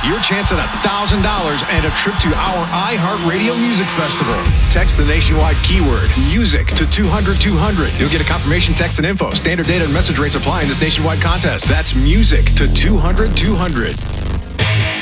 your chance at $1,000 and a trip to our iHeartRadio Music Festival. Text the nationwide keyword music to 200-200. You'll get a confirmation text and info. Standard data and message rates apply in this nationwide contest. That's music to 200-200.